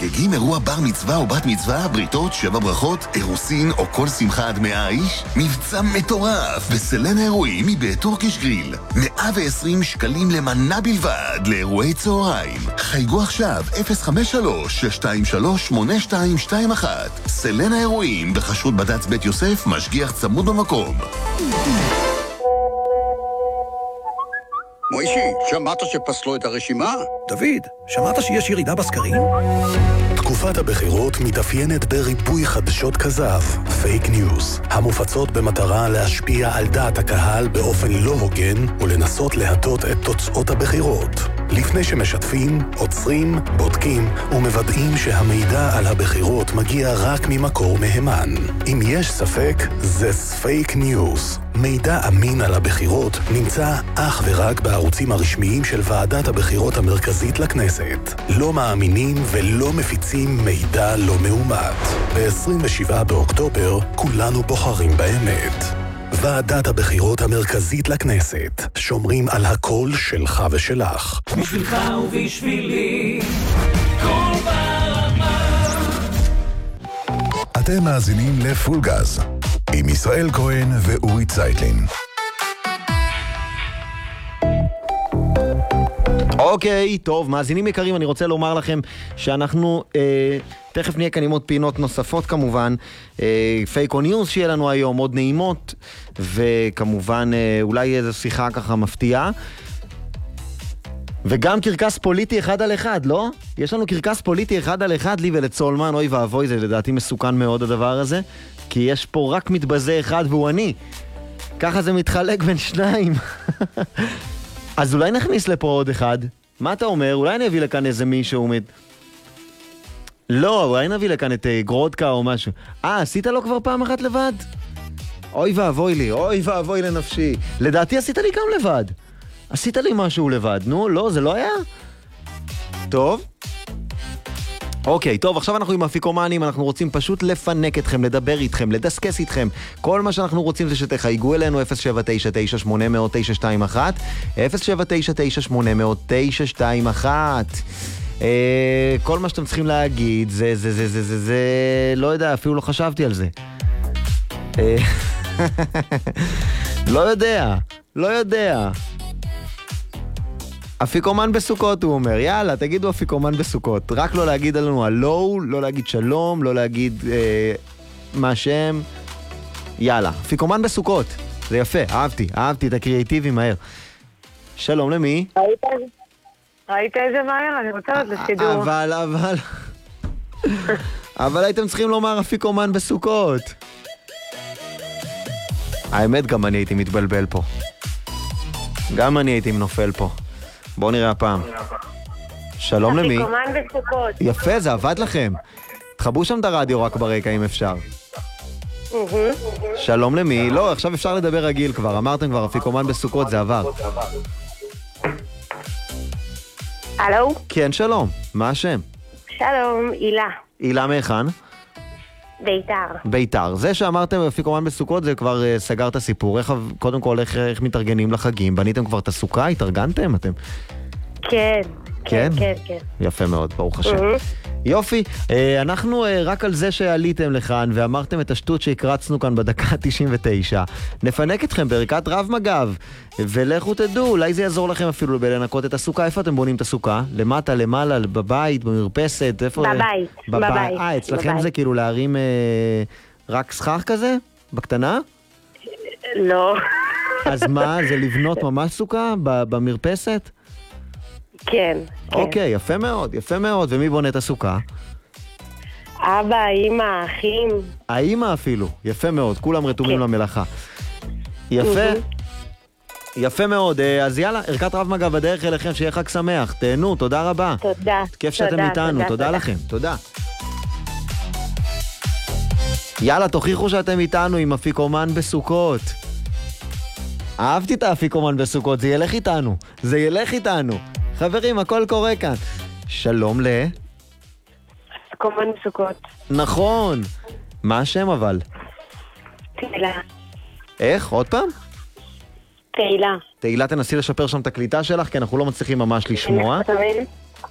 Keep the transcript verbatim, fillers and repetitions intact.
חוגגים אירוע בר מצווה או בת מצווה, בריתות, שבע ברכות, אירוסין או כל שמחה עד מאה איש? מבצע מטורף בסלנה אירועים מבית טורקיש גריל. מאה ועשרים שקלים למנה בלבד לאירועי צהריים. חייגו עכשיו אפס חמש שלוש שש שתיים שלוש שמונה שתיים שתיים אחת. סלנה אירועים בחשרות בד"ץ בית יוסף, משגיח צמוד במקום. מוישי, שמעת שפסלו את הרשימה? דוד, שמעת שיש ירידה בסקרים? תקופת הבחירות מתאפיינת בריבוי חדשות כזב, פייק ניוז, המופצות במטרה להשפיע על דעת הקהל באופן לא הוגן ולנסות להטות את תוצאות הבחירות. לפני שמשתפים, עוצרים, בודקים ומוודאים שהמידע על הבחירות מגיע רק ממקור מהימן. אם יש ספק, זה פייק ניוז. מידע אמין על הבחירות נמצא אך ורק בערוצים הרשמיים של ועדת הבחירות המרכזית לכנסת. לא מאמינים ולא מפיצים מידע לא מאומת. ב-עשרים ושבעה באוקטובר כולנו בוחרים באמת. ועדת הבחירות המרכזית לכנסת. שומרים על הקול שלך ושלך. בשבילך ובשבילי כל ברמה. אתם מאזינים לפול גז עם ישראל כהן ואורי צייטלין. אוקיי, טוב, מאזינים יקרים, אני רוצה לומר לכם שאנחנו אה, תכף נהיה כאן עם עוד פינות נוספות כמובן, אה, פייק או ניוז שיהיה לנו היום, עוד נעימות, וכמובן אה, אולי איזו שיחה ככה מפתיעה, וגם קרקס פוליטי אחד על אחד, לא? יש לנו קרקס פוליטי אחד על אחד, לי ולצולמן, אוי ואבוי, זה לדעתי מסוכן מאוד הדבר הזה, כי יש פה רק מתבזה אחד והוא אני. ככה זה מתחלק בין שניים. אז אולי נכניס לפה עוד אחד? מה אתה אומר? אולי נביא לכאן איזה מישהו מת... לא, אולי נביא לכאן את uh, גרודקה או משהו. אה, עשית לו כבר פעם אחת לבד? אוי ואבוי לי, אוי ואבוי לנפשי. לדעתי עשית לי גם לבד. עשית לי משהו לבד. נו, לא, זה לא היה? טוב. אוקיי, טוב, עכשיו אנחנו עם אפיקומנים, אנחנו רוצים פשוט לפנק אתכם, לדבר איתכם, לדסקס איתכם. כל מה שאנחנו רוצים זה שתחייגו אלינו אפס שבע תשע תשע שמונה אפס אפס תשע שתיים אחת, אפס שבע תשע תשע שמונה אפס אפס תשע שתיים אחת. אה, כל מה שאתם צריכים להגיד זה, זה, זה, זה, זה, זה, לא יודע, אפילו לא חשבתי על זה. אה, לא יודע, לא יודע. אפיקומן בסוכות, הוא אומר. יאללה, תגידו אפיקומן בסוכות. רק לא להגיד עלינו הלו, לא להגיד שלום, לא להגיד אה, מה השם. יאללה, אפיקומן בסוכות. זה יפה, אהבתי, אהבתי את הקריאטיבי מהר. שלום למי? ראית, ראית איזה מהר? אני רוצה עוד לשידור. אבל, אבל... אבל הייתם צריכים לומר אפיקומן בסוכות. האמת, גם אני הייתי מתבלבל פה. גם אני הייתי נופל פה. בואו נראה הפעם. שלום למי? אפיקומן בסוכות. יפה, זה עבד לכם. תחברו שם את הרדיו רק ברקע אם אפשר. שלום למי? לא, עכשיו אפשר לדבר רגיל כבר. אמרתם כבר, אפיקומן בסוכות, זה עבר. הלו? כן, שלום. מה השם? שלום, אילה. אילה מהיכן? ביתר. ביתר. זה שאמרתם אפיקומן בסוכות, זה כבר uh, סגר את הסיפור. איך, קודם כל, איך, איך מתארגנים לחגים? בניתם כבר את הסוכה? התארגנתם? אתם? כן. כן? כן, כן. יפה מאוד, ברוך השם. יופי, אה, אנחנו אה, רק על זה שעליתם לכאן ואמרתם את השטות שהקרצנו כאן בדקה תשעים ותשע. נפנק אתכם בערכת רב מגב, ולכו תדעו, אולי זה יעזור לכם אפילו בלנקות את הסוכה. איפה אתם בונים את הסוכה? למטה, למעלה, בבית, במרפסת? איפה? בבית, בבית. בבית. אה, אצלכם בבית. זה כאילו להרים אה, רק סכך כזה? בקטנה? לא. אז מה, זה לבנות ממש סוכה במרפסת? כן, כן. אוקיי, יפה מאוד, יפה מאוד. ומי בונה את הסוכה? אבא, אמא, אחים. האמא אפילו, יפה מאוד, כולם רתומים כן. למלאכה. יפה, יפה מאוד. אז יאללה, ערכת רב מגע בדרך אליכם, שיהיה חג שמח. תהנו, תודה רבה. תודה. כיף שאתם תודה, איתנו, תודה, תודה תודה. לכם, תודה. יאללה, תוכיחו שאתם איתנו עם אפיקומן בסוכות. אהבתי את האפיקומן בסוכות, זה ילך איתנו, זה ילך איתנו. חברים, הכל קורה כאן. שלום ל... אפיקומן בסוכות. נכון. מה השם אבל? תהילה. איך? עוד פעם? תהילה. תהילה, תנסי לשפר שם את הקליטה שלך, כי אנחנו לא מצליחים ממש לשמוע.